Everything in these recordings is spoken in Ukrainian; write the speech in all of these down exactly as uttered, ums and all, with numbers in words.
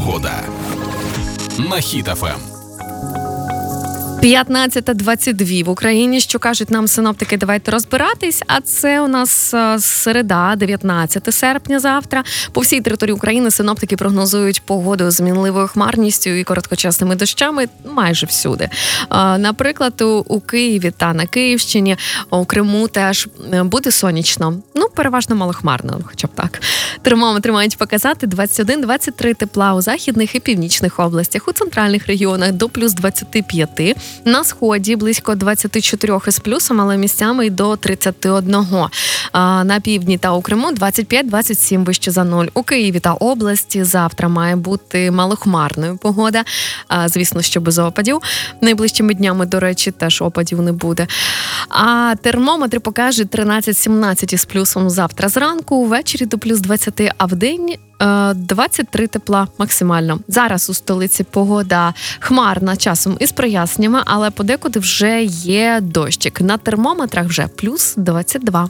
Погода на Хіт еф ем. п'ятнадцята двадцять два в Україні. Що кажуть нам синоптики, давайте розбиратись. А це у нас середа, дев'ятнадцяте серпня завтра. По всій території України синоптики прогнозують погоду з мінливою хмарністю і короткочасними дощами майже всюди. Наприклад, у Києві та на Київщині, у Криму теж буде сонячно. Ну, переважно малохмарно, хоча б так. Термометри мають показати двадцять один - двадцять три тепла у західних і північних областях, у центральних регіонах до плюс двадцять п'ять. На сході близько двадцять чотири із плюсом, але місцями й до тридцять один. А на півдні та у Криму двадцять п'ять - двадцять сім вище за нуль. У Києві та області завтра має бути малохмарною погода. А, звісно, що без опадів. Найближчими днями, до речі, теж опадів не буде. А термометри покажуть тринадцять - сімнадцять із плюсом завтра зранку, ввечері до плюс двадцять, а вдень двадцять три тепла максимально. Зараз у столиці погода хмарна, часом із проясненнями, але подекуди вже є дощик. На термометрах вже плюс двадцять два.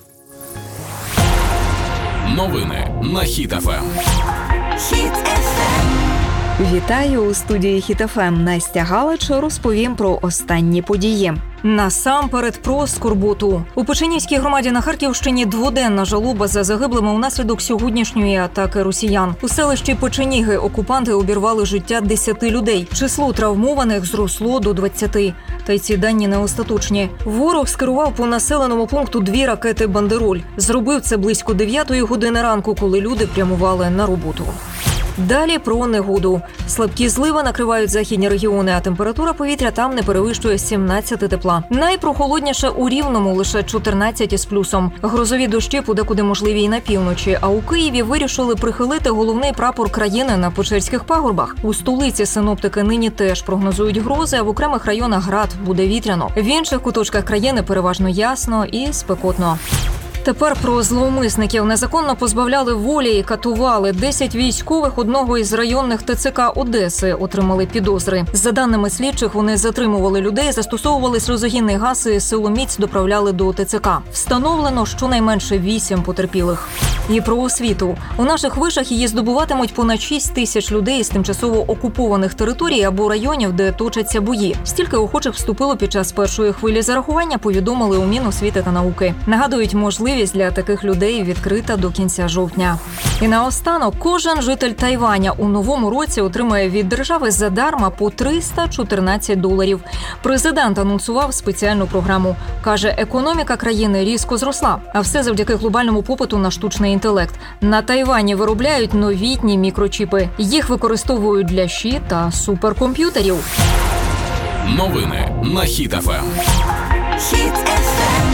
Новини на Хіт еф ем. Хіт еф ем. Вітаю у студії Хіт еф ем. Настя Галич розповім про останні події. Насамперед про скорботу. У Печенівській громаді на Харківщині дводенна жалоба за загиблими унаслідок сьогоднішньої атаки росіян. У селищі Печеніги окупанти обірвали життя десяти людей. Число травмованих зросло до двадцяти. Та й ці дані не остаточні. Ворог скерував по населеному пункту дві ракети «Бандероль». Зробив це близько дев'ятої години ранку, коли люди прямували на роботу. Далі про негоду. Слабкі зливи накривають західні регіони, а температура повітря там не перевищує сімнадцять тепла. Найпрохолодніше у Рівному – лише чотирнадцять із плюсом. Грозові дощі подекуди можливі і на півночі, а у Києві вирішили прихилити головний прапор країни на Печерських пагорбах. У столиці синоптики нині теж прогнозують грози, а в окремих районах град, буде вітряно. В інших куточках країни переважно ясно і спекотно. Тепер про зловмисників. Незаконно позбавляли волі і катували. Десять військових одного із районних те це ка Одеси отримали підозри. За даними слідчих, вони затримували людей, застосовували сльозогінний газ і силоміць доправляли до те це ка. Встановлено щонайменше вісім потерпілих. І про освіту. У наших вишах її здобуватимуть понад шість тисяч людей з тимчасово окупованих територій або районів, де точаться бої. Стільки охочих вступило під час першої хвилі зарахування, повідомили у Міносвіти та науки. Нагадують, можливість для таких людей відкрита до кінця жовтня. І наостанок, кожен житель Тайваня у новому році отримає від держави задарма по триста чотирнадцять доларів. Президент анонсував спеціальну програму. Каже, економіка країни різко зросла, а все завдяки глобальному попиту на штучний інтелект. На Тайвані виробляють новітні мікрочіпи. Їх використовують для щі та суперкомп'ютерів. Новини на Хіт еф ем. Хіт еф ем.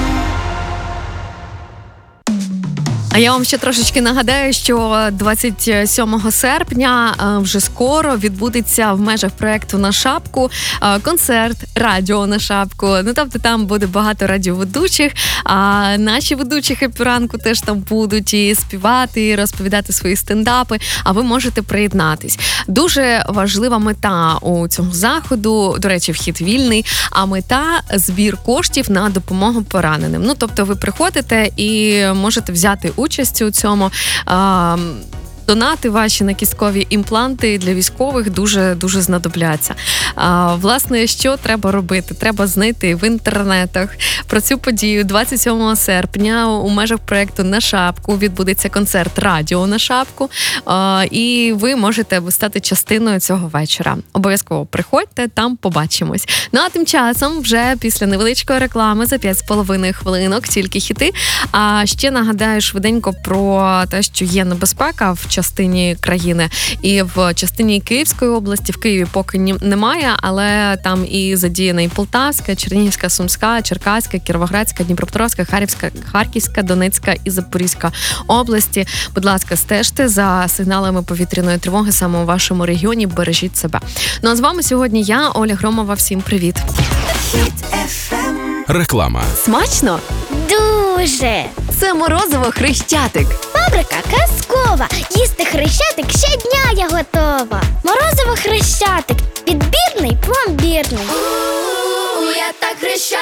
А я вам ще трошечки нагадаю, що двадцять сьомого серпня вже скоро відбудеться в межах проєкту «На шапку» концерт «Радіо на шапку». Ну, тобто там буде багато радіоведучих, а наші ведучі «Хеппі-ранку» теж там будуть і співати, і розповідати свої стендапи, а ви можете приєднатись. Дуже важлива мета у цьому заходу, до речі, вхід вільний, а мета – збір коштів на допомогу пораненим. Ну, тобто ви приходите і можете взяти участь у цьому. А, донати ваші на кісткові імпланти для військових дуже-дуже знадобляться. А, власне, що треба робити? Треба знайти в інтернетах про цю подію. двадцять сьомого серпня у межах проєкту «На шапку» відбудеться концерт «Радіо на шапку», а, і ви можете стати частиною цього вечора. Обов'язково приходьте, там побачимось. Ну, а тим часом, вже після невеличкої реклами за п'ять з половиною хвилинок, тільки хіти. А ще нагадаю швиденько про те, що є небезпека в частині країни і в частині Київської області. В Києві поки немає, але там і задіяна і Полтавська, Чернігівська, Сумська, Черкаська, Кіровоградська, Дніпропетровська, Харківська, Харківська, Донецька і Запорізька області. Будь ласка, стежте за сигналами повітряної тривоги саме у вашому регіоні, бережіть себе. Ну а з вами сьогодні я, Оля Громова. Всім привіт! Хіт еф ем. Реклама. Смачно? Дуже! Це морозиво «Хрещатик». Фабрика казкова. Їсти Хрещатик щодня я готова. Морозиво Хрещатик. Підбірний, пломбірний. Я так Хрещатик люблю.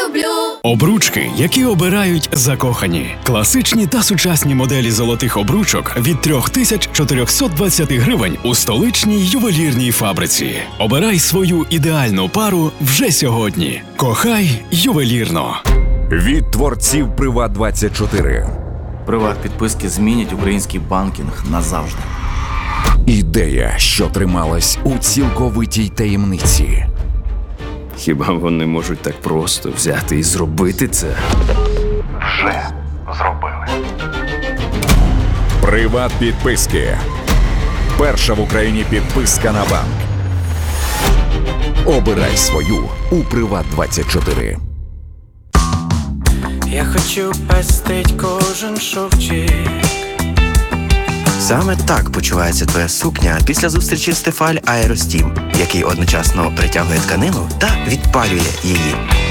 люблю. Обручки, які обирають закохані. Класичні та сучасні моделі золотих обручок від три тисячі чотириста двадцять гривень у столичній ювелірній фабриці. Обирай свою ідеальну пару вже сьогодні. Кохай ювелірно. Від творців Приват двадцять чотири. Приват-підписки змінять український банкінг назавжди. Ідея, що трималась у цілковитій таємниці. Хіба вони можуть так просто взяти і зробити це? Вже зробили. Приват підписки. Перша в Україні підписка на банк. Обирай свою у Приват двадцять чотири. Я хочу пестить кожен шовчик. Саме так почувається твоя сукня після зустрічі з Тефаль Аеростім, який одночасно притягує тканину та відпалює її.